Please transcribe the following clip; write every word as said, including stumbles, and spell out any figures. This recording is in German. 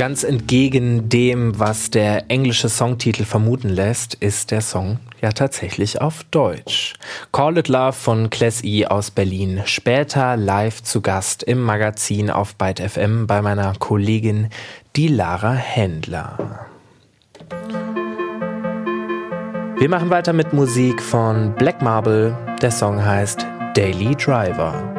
Ganz entgegen dem, was der englische Songtitel vermuten lässt, ist der Song ja tatsächlich auf Deutsch. Call It Love von Class E aus Berlin. Später live zu Gast im Magazin auf Byte F M bei meiner Kollegin, die Lara Händler. Wir machen weiter mit Musik von Black Marble. Der Song heißt Daily Driver.